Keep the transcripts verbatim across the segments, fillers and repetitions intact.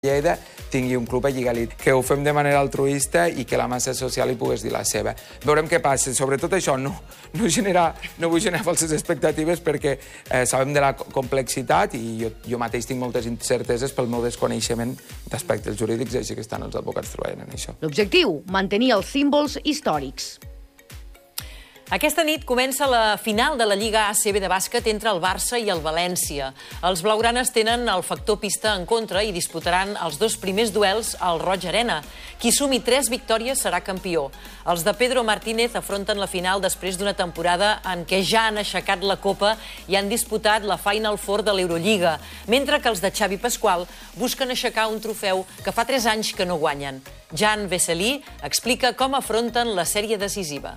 Lleida tingui un club a Lliga Elite, que ho fem de manera altruista i que la massa social hi pogués dir la seva. Veurem què passa. Sobretot això, no, no, generar, no vull generar falses expectatives perquè eh, sabem de la complexitat i jo, jo mateix tinc moltes incerteses pel meu desconeixement d'aspectes jurídics, així que estan els advocats treballant en això. L'objectiu, mantenir els símbols històrics. Aquesta nit comença la final de la Lliga A C B de bàsquet entre el Barça i el València. Els blaugranes tenen el factor pista en contra i disputaran els dos primers duels al Roig Arena. Qui sumi tres victòries serà campió. Els de Pedro Martínez afronten la final després d'una temporada en què ja han aixecat la Copa i han disputat la Final Four de l'Eurolliga, mentre que els de Xavi Pasqual busquen aixecar un trofeu que fa tres anys que no guanyen. Jan Veselí explica com afronten la sèrie decisiva.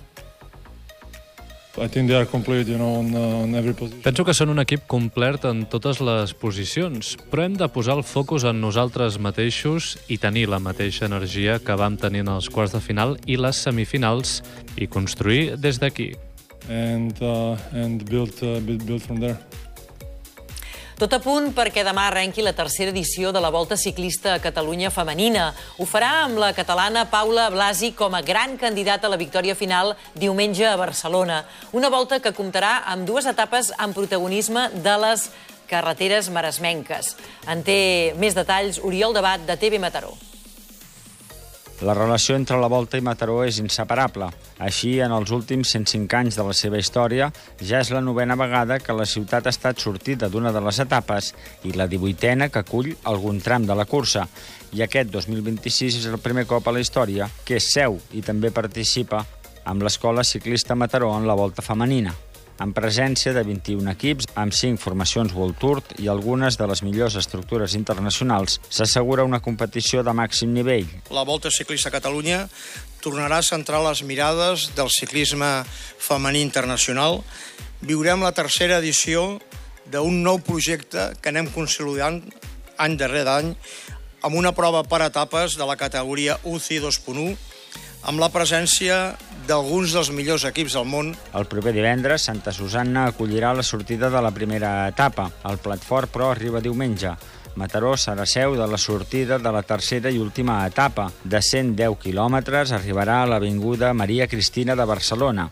Penso que són un equip complet en totes les posicions, però hem de posar el focus en nosaltres mateixos i tenir la mateixa energia que vam tenir en els quarts de final i les semifinals i construir des d'aquí. And, uh, and build, uh, build, build from there. Tot a punt perquè demà arrenqui la tercera edició de la Volta Ciclista a Catalunya femenina. Ho farà amb la catalana Paula Blasi com a gran candidata a la victòria final diumenge a Barcelona. Una volta que comptarà amb dues etapes amb protagonisme de les carreteres maresmenques. En té més detalls Oriol Debat, de T V Mataró. La relació entre la Volta i Mataró és inseparable. Així, en els últims cent cinc anys de la seva història, ja és la novena vegada que la ciutat ha estat sortida d'una de les etapes i la divuitena que acull algun tram de la cursa. I aquest dos mil vint-i-sis és el primer cop a la història que és seu i també participa amb l'Escola Ciclista Mataró en la Volta Femenina, en presència de vint-i-un equips, amb cinc formacions World Tour i algunes de les millors estructures internacionals, s'assegura una competició de màxim nivell. La Volta Ciclista a Catalunya tornarà a centrar les mirades del ciclisme femení internacional. Viurem la tercera edició d'un nou projecte que anem consolidant any darrere any amb una prova per etapes de la categoria U C I dos punt u, amb la presència d'alguns dels millors equips del món. El proper divendres, Santa Susanna acollirà la sortida de la primera etapa. El plat fort, però, arriba diumenge. Mataró serà seu de la sortida de la tercera i última etapa. De cent deu quilòmetres arribarà a l'avinguda Maria Cristina de Barcelona.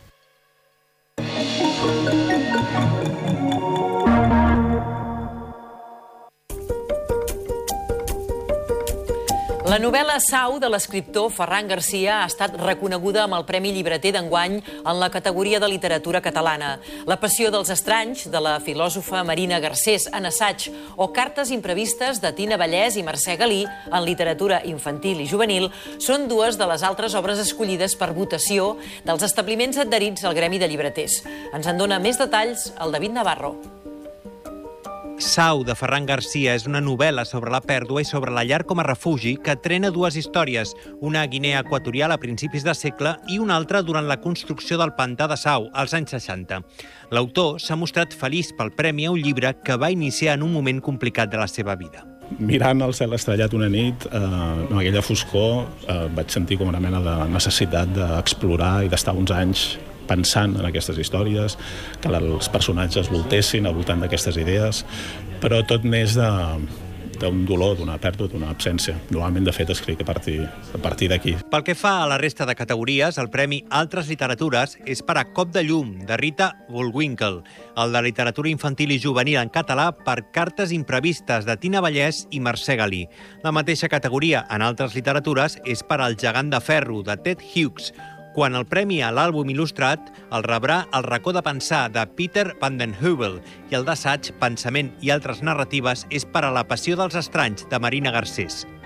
La novel·la Sau de l'escriptor Ferran Garcia ha estat reconeguda amb el Premi Llibreter d'enguany en la categoria de literatura catalana. La passió dels estranys, de la filòsofa Marina Garcés, en assaig, o Cartes imprevistes de Tina Vallès i Mercè Galí, en literatura infantil i juvenil, són dues de les altres obres escollides per votació dels establiments adherits al Gremi de Llibreters. Ens en dona més detalls el David Navarro. Sau, de Ferran Garcia, és una novel·la sobre la pèrdua i sobre la llar com a refugi que trena dues històries, una a Guinea Equatorial a principis de segle i una altra durant la construcció del pantà de Sau, als anys seixanta. L'autor s'ha mostrat feliç pel premi a un llibre que va iniciar en un moment complicat de la seva vida. Mirant el cel estrellat una nit, eh, amb aquella foscor, eh, vaig sentir com una mena de necessitat d'explorar i d'estar uns anys pensant en aquestes històries, que els personatges voltessin al voltant d'aquestes idees, però tot més d'un dolor, d'una pèrdua, d'una absència. Normalment, de fet, escric a partir, a partir d'aquí. Pel que fa a la resta de categories, el Premi Altres Literatures és per a Cop de llum, de Rita Bullwinkle, el de literatura infantil i juvenil en català per Cartes imprevistes, de Tina Vallès i Mercè Galí. La mateixa categoria en altres literatures és per al Gegant de ferro, de Ted Hughes, quan el premi a l'àlbum il·lustrat el rebrà El racó de pensar, de Peter van den Heuvel, i el d'assaig, pensament i altres narratives és per a La passió dels estranys, de Marina Garcés.